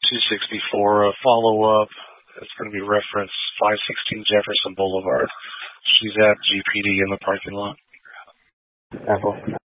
264, a follow-up. It's going to be reference 516 Jefferson Boulevard. She's at GPD in the parking lot. Apple.